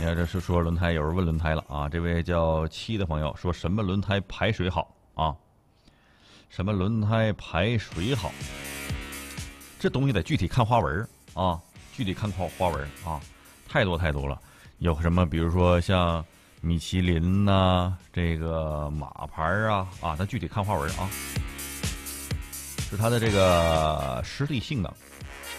你看，这是说轮胎，有人问轮胎了啊。这位叫七的朋友说，什么轮胎排水好啊？什么轮胎排水好？这东西得具体看花纹啊，具体看花纹啊，太多了。有什么？比如说像米其林呐、这个马牌啊，它具体看花纹啊，是它的这个实力性能。